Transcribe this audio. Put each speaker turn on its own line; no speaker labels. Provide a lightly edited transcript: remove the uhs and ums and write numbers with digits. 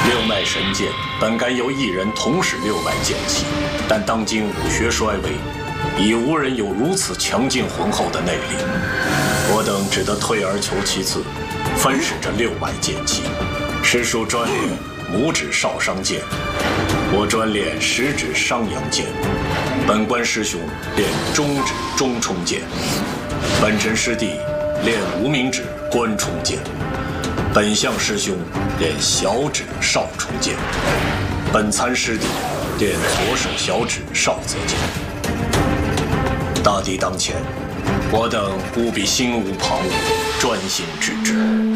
六脉神剑本该由一人统使六脉剑气，但当今武学衰微，已无人有如此强劲浑厚的内力。我等只得退而求其次，分使这六脉剑气。师叔专练拇指少商剑，我专练食指商阳剑，本关师兄练中指中冲剑，本陈师弟练无名指关冲剑，本相师兄练小指少冲剑，本参师弟练左手小指少泽剑。大敌当前，我等务必心无旁骛，专心致志。